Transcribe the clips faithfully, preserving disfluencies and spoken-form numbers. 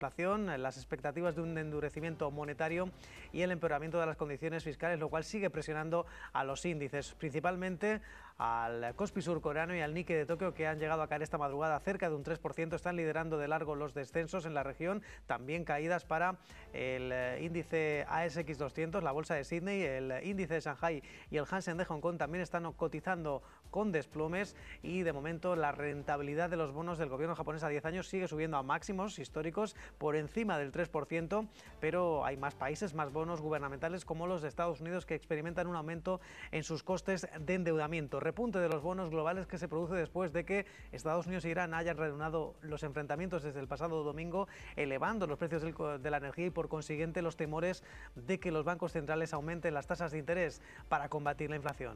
inflación, las expectativas de un endurecimiento monetario y el empeoramiento de las condiciones fiscales, lo cual sigue presionando a los índices, principalmente al Kospi surcoreano y al Nikkei de Tokio, que han llegado a caer esta madrugada cerca de un tres por ciento. Están liderando de largo los descensos en la región, también caídas para el índice A S X doscientos, la bolsa de Sydney, el índice de Shanghai y el Hansen de Hong Kong también están cotizando con desplomes, y de momento la rentabilidad de los bonos del gobierno japonés a diez años sigue subiendo a máximos históricos por encima del tres por ciento, pero hay más países, más bonos gubernamentales como los de Estados Unidos, que experimentan un aumento en sus costes de endeudamiento. Repunte de los bonos globales que se produce después de que Estados Unidos e Irán hayan reanudado los enfrentamientos desde el pasado domingo, elevando los precios de la energía y por consiguiente los temores de que los bancos centrales aumenten las tasas de interés para combatir la inflación.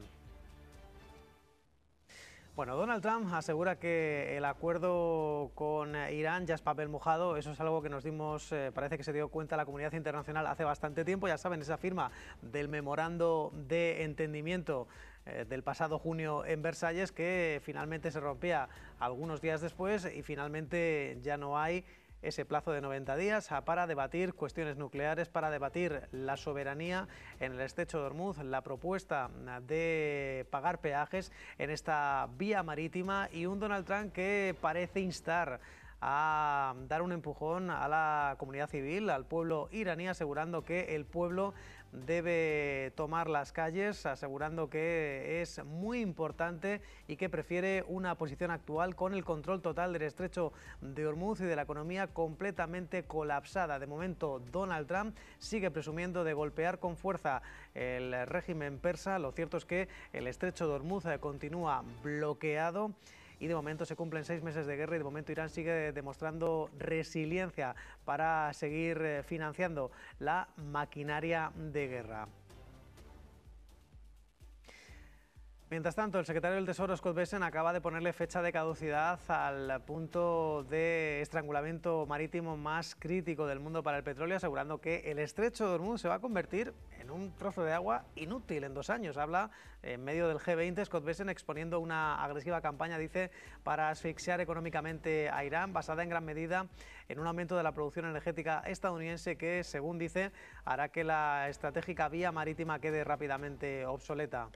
Bueno, Donald Trump asegura que el acuerdo con Irán ya es papel mojado. Eso es algo que nos dimos, eh, parece que se dio cuenta la comunidad internacional hace bastante tiempo. Ya saben, esa firma del memorando de entendimiento eh, del pasado junio en Versalles, que finalmente se rompía algunos días después y finalmente ya no hay ese plazo de noventa días para debatir cuestiones nucleares, para debatir la soberanía en el estrecho de Hormuz, la propuesta de pagar peajes en esta vía marítima, y un Donald Trump que parece instar a dar un empujón a la comunidad civil, al pueblo iraní, asegurando que el pueblo debe tomar las calles, asegurando que es muy importante y que prefiere una posición actual con el control total del estrecho de Hormuz y de la economía completamente colapsada. De momento, Donald Trump sigue presumiendo de golpear con fuerza el régimen persa. Lo cierto es que el estrecho de Hormuz continúa bloqueado y de momento se cumplen seis meses de guerra, y de momento Irán sigue demostrando resiliencia para seguir financiando la maquinaria de guerra. Mientras tanto, el secretario del Tesoro, Scott Bessent, acaba de ponerle fecha de caducidad al punto de estrangulamiento marítimo más crítico del mundo para el petróleo, asegurando que el estrecho de Hormuz se va a convertir en un trozo de agua inútil en dos años. Habla en medio del G veinte, Scott Bessent, exponiendo una agresiva campaña, dice, para asfixiar económicamente a Irán, basada en gran medida en un aumento de la producción energética estadounidense que, según dice, hará que la estratégica vía marítima quede rápidamente obsoleta.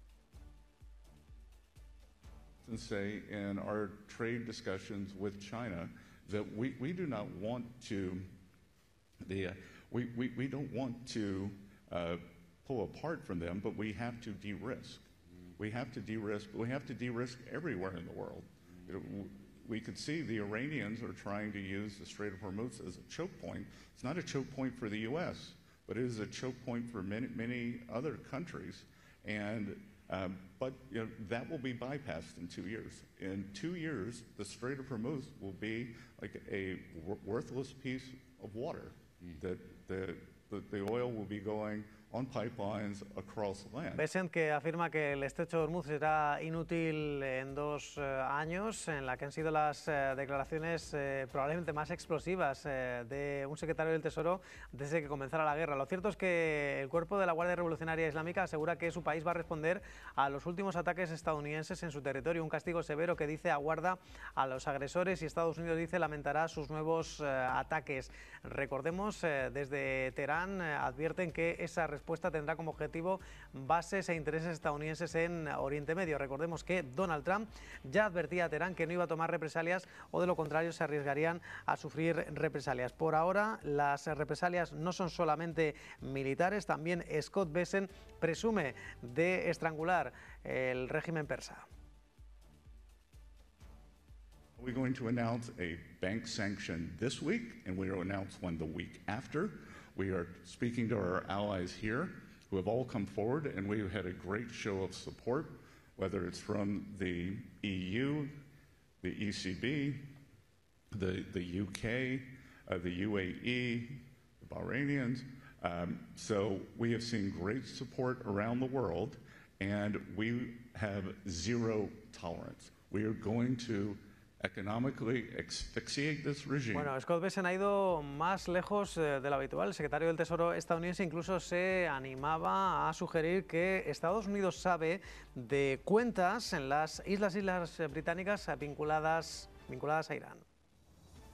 And say in our trade discussions with China that we, we do not want to the uh, we, we, we don't want to uh, pull apart from them, but we have to de-risk. We have to de-risk. We have to de-risk everywhere in the world. You know, we could see the Iranians are trying to use the Strait of Hormuz as a choke point. It's not a choke point for the U S, but it is a choke point for many many other countries. And Um, but you know, that will be bypassed in two years. In two years, the Strait of Hormuz will be like a worthless piece of water. Mm. That the, the the oil will be going on pipelines across land. Bessent, que afirma que el estrecho de Hormuz será inútil en dos eh, años, en la que han sido las eh, declaraciones eh, probablemente más explosivas eh, de un secretario del Tesoro desde que comenzara la guerra. Lo cierto es que el cuerpo de la Guardia Revolucionaria Islámica asegura que su país va a responder a los últimos ataques estadounidenses en su territorio, un castigo severo que dice aguarda a los agresores, y Estados Unidos dice lamentará sus nuevos eh, ataques. Recordemos, eh, desde Teherán eh, advierten que esa respuesta tendrá como objetivo bases e intereses estadounidenses en Oriente Medio. Recordemos que Donald Trump ya advertía a Teherán que no iba a tomar represalias, o de lo contrario se arriesgarían a sufrir represalias. Por ahora, las represalias no son solamente militares, también Scott Bessent presume de estrangular el régimen persa. We're going to announce a bank sanction this week, and we will announce one the week after. We are speaking to our allies here who have all come forward, and we've had a great show of support, whether it's from the E U, the E C B, the, the U K, uh, the U A E, the Bahrainians. Um, so we have seen great support around the world, and we have zero tolerance. We are going to economically asphyxiate this regime. Bueno, Scott Bessent ha ido más lejos eh, de lo habitual. El secretario del Tesoro estadounidense incluso se animaba a sugerir que Estados Unidos sabe de cuentas en las islas, islas británicas vinculadas, vinculadas a Irán.